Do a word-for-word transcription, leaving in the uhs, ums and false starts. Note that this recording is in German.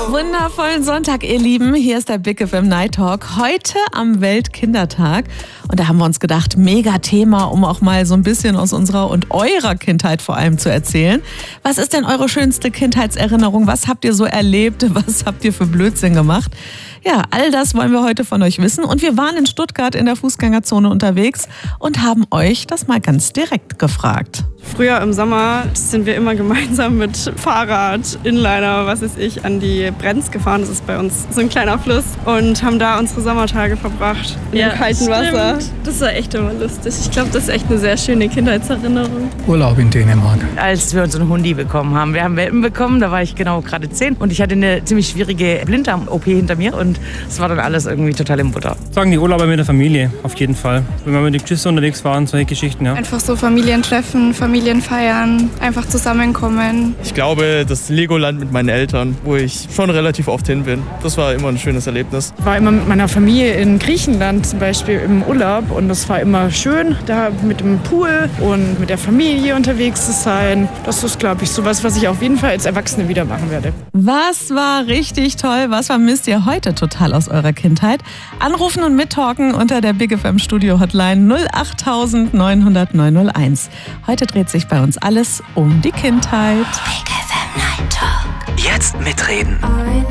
Wundervollen Sonntag, ihr Lieben. Hier ist der Big F M Night Talk. Heute am Weltkindertag. Und da haben wir uns gedacht, mega Thema, um auch mal so ein bisschen aus unserer und eurer Kindheit vor allem zu erzählen. Was ist denn eure schönste Kindheitserinnerung? Was habt ihr so erlebt? Was habt ihr für Blödsinn gemacht? Ja, all das wollen wir heute von euch wissen. Und wir waren in Stuttgart in der Fußgängerzone unterwegs und haben euch das mal ganz direkt gefragt. Früher im Sommer sind wir immer gemeinsam mit Fahrrad, Inliner, was weiß ich, an die Brenz gefahren. Das ist bei uns so ein kleiner Fluss. Und haben da unsere Sommertage verbracht in ja, dem kalten stimmt. Wasser. Das war echt immer lustig. Ich glaube, das ist echt eine sehr schöne Kindheitserinnerung. Urlaub in Dänemark. Als wir unseren Hundi bekommen haben. Wir haben Welpen bekommen, da war ich genau gerade zehn. Und ich hatte eine ziemlich schwierige Blinddarm-O P hinter mir. Und es war dann alles irgendwie total im Butter. Sagen die Urlauber mit der Familie, auf jeden Fall. Wenn wir mit den Geschwistern unterwegs waren, solche Geschichten, ja. Einfach so Familientreffen, Familienfeiern, einfach zusammenkommen. Ich glaube, das Legoland mit meinen Eltern, wo ich schon relativ oft hin bin. Das war immer ein schönes Erlebnis. Ich war immer mit meiner Familie in Griechenland zum Beispiel im Urlaub und das war immer schön, da mit dem Pool und mit der Familie unterwegs zu sein. Das ist, glaube ich, sowas, was ich auf jeden Fall als Erwachsene wieder machen werde. Was war richtig toll? Was vermisst ihr heute total aus eurer Kindheit? Anrufen und mittalken unter der Big F M Studio Hotline null acht neunhundert neunhunderteins. Heute dreht sich bei uns alles um die Kindheit. Big F M Night Talk. Jetzt mitreden.